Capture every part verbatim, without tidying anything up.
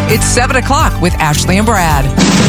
It's seven o'clock with Ashley and Brad.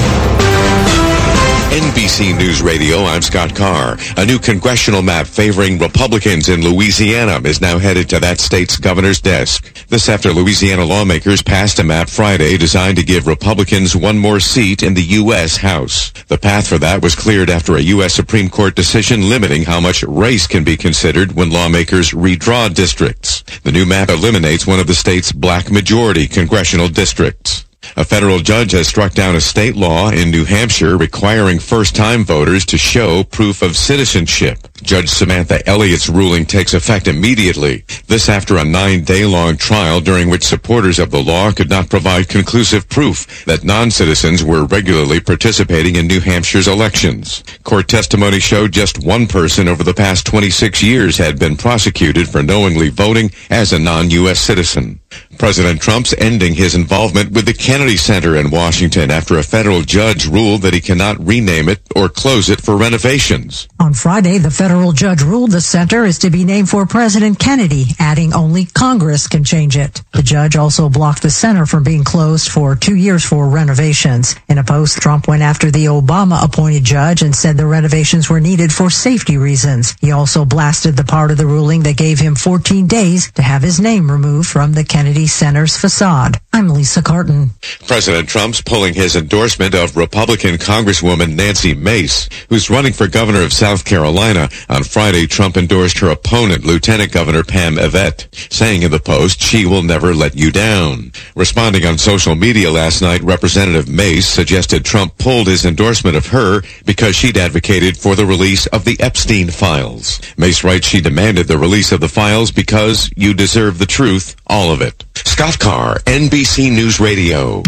N B C News Radio, I'm Scott Carr. A new congressional map favoring Republicans in Louisiana is now headed to that state's governor's desk. This after Louisiana lawmakers passed a map Friday designed to give Republicans one more seat in the U S House. The path for that was cleared after a U S Supreme Court decision limiting how much race can be considered when lawmakers redraw districts. The new map eliminates one of the state's black majority congressional districts. A federal judge has struck down a state law in New Hampshire requiring first-time voters to show proof of citizenship. Judge Samantha Elliott's ruling takes effect immediately. This after a nine-day-long trial during which supporters of the law could not provide conclusive proof that non-citizens were regularly participating in New Hampshire's elections. Court testimony showed just one person over the past twenty-six years had been prosecuted for knowingly voting as a non-U S citizen. President Trump's ending his involvement with the Kennedy Center in Washington after a federal judge ruled that he cannot rename it or close it for renovations. On Friday, the federal judge ruled the center is to be named for President Kennedy, adding only Congress can change it. The judge also blocked the center from being closed for two years for renovations. In a post, Trump went after the Obama-appointed judge and said the renovations were needed for safety reasons. He also blasted the part of the ruling that gave him fourteen days to have his name removed from the Kennedy Center's facade. I'm Lisa Carton. President Trump's pulling his endorsement of Republican Congresswoman Nancy Mace, who's running for governor of South Carolina. On Friday, Trump endorsed her opponent, Lieutenant Governor Pam Yvette, saying in the Post, she will never let you down. Responding on social media last night, Representative Mace suggested Trump pulled his endorsement of her because she'd advocated for the release of the Epstein files. Mace writes she demanded the release of the files because you deserve the truth, all of it. Scott Carr, N B C News Radio.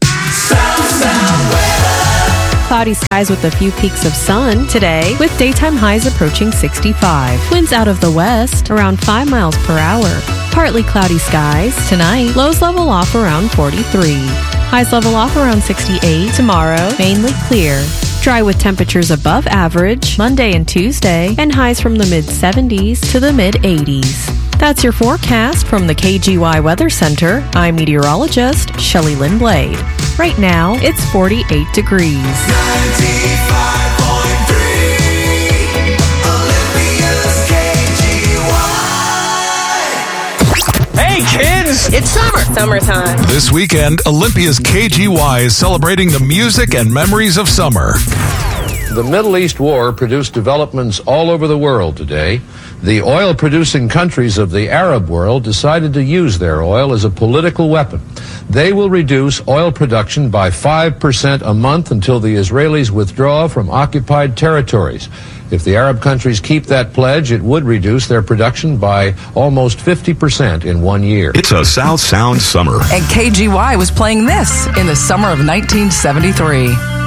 Sound, sound weather. Cloudy skies with a few peaks of sun today, with daytime highs approaching sixty-five. Winds out of the west around five miles per hour. Partly cloudy skies tonight. Lows level off around forty-three. Highs level off around sixty-eight. Tomorrow, mainly clear. Dry with temperatures above average Monday and Tuesday, and highs from the mid seventies to the mid eighties. That's your forecast from the K G Y Weather Center. I'm meteorologist Shelley Lynn Blade. Right now, it's forty-eight degrees. ninety-five point three Olympia's K G Y. Hey kids! It's summer. Summertime. This weekend, Olympia's K G Y is celebrating the music and memories of summer. The Middle East war produced developments all over the world today. The oil-producing countries of the Arab world decided to use their oil as a political weapon. They will reduce oil production by five percent a month until the Israelis withdraw from occupied territories. If the Arab countries keep that pledge, it would reduce their production by almost fifty percent in one year. It's a South Sound summer. And K G Y was playing this in the summer of nineteen seventy-three.